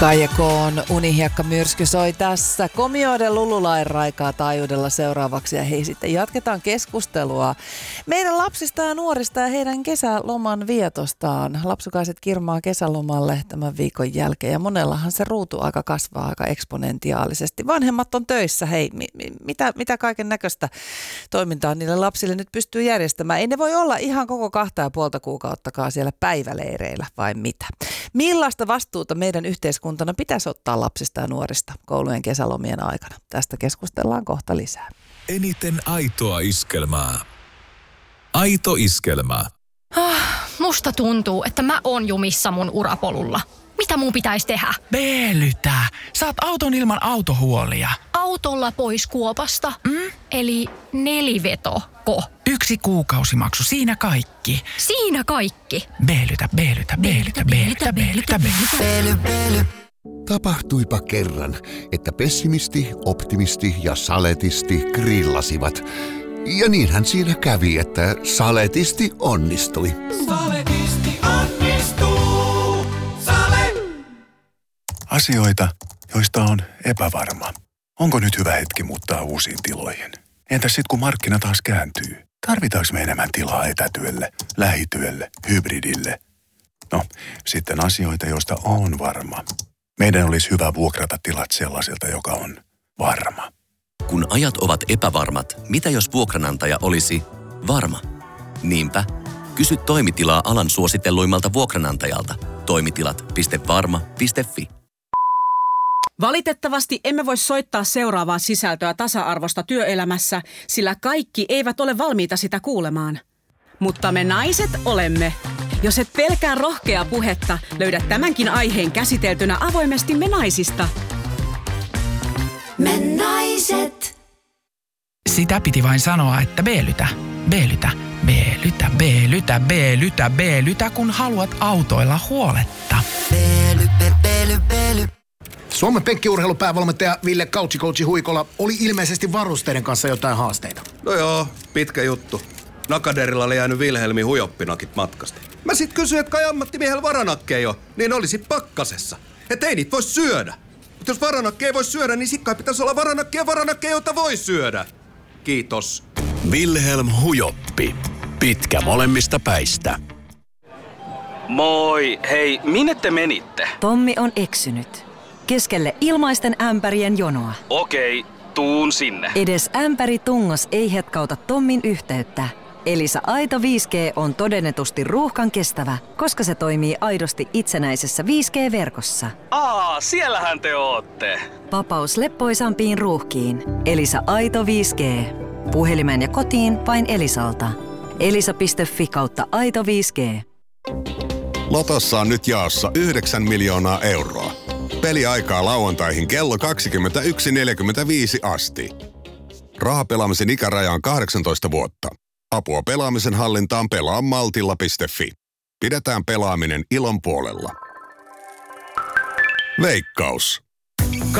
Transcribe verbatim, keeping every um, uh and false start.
Kaija Koon unihiekkamyrsky soi tässä Komioiden Lululain raikaa taajuudella seuraavaksi ja hei sitten jatketaan keskustelua meidän lapsista ja nuorista ja heidän kesäloman vietostaan. Lapsukaiset kirmaa kesälomalle tämän viikon jälkeen ja monellahan se ruutuaika kasvaa aika eksponentiaalisesti. Vanhemmat on töissä, hei mi- mi- mitä, mitä kaiken näköistä toimintaa niille lapsille nyt pystyy järjestämään. Ei ne voi olla ihan koko kahta ja puolta kuukauttakaan siellä päiväleireillä vai mitä? Millaista vastuuta meidän yhteiskuntana pitäisi ottaa lapsista ja nuorista koulujen kesälomien aikana? Tästä keskustellaan kohta lisää. Eniten aitoa iskelmää. Aito iskelmä. Ah, musta tuntuu, että mä oon jumissa mun urapolulla. Mitä mun pitäisi tehdä? Veelytä. Saat auton ilman autohuolia. Autolla pois kuopasta? Mm? Eli nelivetoko. Yksi kuukausimaksu, siinä kaikki. Siinä kaikki? Veelytä, veelytä, veelytä, veelytä, veelytä, veelytä. Tapahtuipa kerran, että pessimisti, optimisti ja saletisti grillasivat. Ja niinhän siinä kävi, että saletisti onnistui. Saletisti onnistuu. Sale! Asioita, joista on epävarma. Onko nyt hyvä hetki muuttaa uusiin tiloihin? Entäs sit kun markkina taas kääntyy? Tarvitaanko me enemmän tilaa etätyölle, lähityölle, hybridille? No, sitten asioita, joista on varma. Meidän olisi hyvä vuokrata tilat sellaiselta, joka on varma. Kun ajat ovat epävarmat, mitä jos vuokranantaja olisi varma? Niinpä, kysy toimitilaa alan suositelluimmalta vuokranantajalta. Toimitilat piste varma piste fi. Valitettavasti emme voi soittaa seuraavaa sisältöä tasa-arvosta työelämässä, sillä kaikki eivät ole valmiita sitä kuulemaan. Mutta me naiset olemme. Jos et pelkää rohkeaa puhetta, löydät tämänkin aiheen käsiteltynä avoimesti Me naisista. Me naiset. Sitä piti vain sanoa, että veelytä, veelytä, veelytä, veelytä, veelytä, veelytä, kun haluat autoilla huoletta. Veely, veely, veely. Suomen penkkiurheilupäävalmentaja Ville Couchikoutsi Huikola oli ilmeisesti varusteiden kanssa jotain haasteita. No joo, pitkä juttu. Nakaderilla oli jäänyt Wilhelmin hujoppinakit matkasta. Mä sit kysyin, että kai ammattimiehellä varanakkeja jo, niin olisi pakkasessa. Et ei niitä voi syödä. Mutta jos varanakkeja ei voi syödä, niin sit kai pitäisi olla varanakkeja varanakkeja, joita voi syödä. Kiitos. Wilhelm Hujoppi. Pitkä molemmista päistä. Moi, hei, minne te menitte? Tommi on eksynyt. Keskelle ilmaisten ämpärien jonoa. Okei, tuun sinne. Edes ämpäri tungos ei hetkauta Tommin yhteyttä. Elisa Aito viisi G on todennetusti ruuhkan kestävä, koska se toimii aidosti itsenäisessä viisi G-verkossa. Aa, siellähän te ootte. Vapaus leppoisampiin ruuhkiin. Elisa Aito viisi G. Puhelimeen ja kotiin vain Elisalta. elisa piste fi kautta aito viisi G. Lotossa on nyt jaossa yhdeksän miljoonaa euroa. Peliaikaa lauantaihin kello kaksikymmentäyksi neljäkymmentäviisi asti. Rahapelaamisen ikäraja on kahdeksantoista vuotta. Apua pelaamisen hallintaan pelaa maltilla piste fi. Pidetään pelaaminen ilon puolella. Veikkaus.